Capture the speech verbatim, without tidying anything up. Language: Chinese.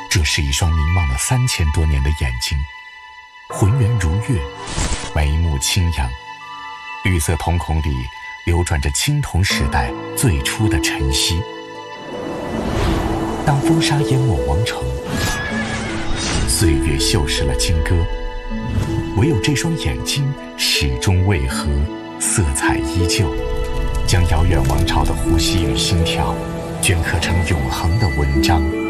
这是一双凝望了三千多年的眼睛，浑圆如月，眉目清扬，绿色瞳孔里流转着青铜时代最初的晨曦。当风沙淹没王城，岁月锈蚀了金戈，唯有这双眼睛始终为何，色彩依旧，将遥远王朝的呼吸与心跳镌刻成永恒的文章。